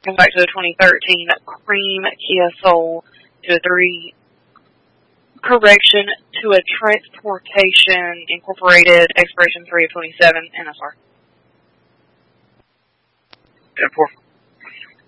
Come back to the 2013 Cream Kia Soul to a 3 correction to a Transportation Incorporated, expiration 3 of 27, NSR. 10-4.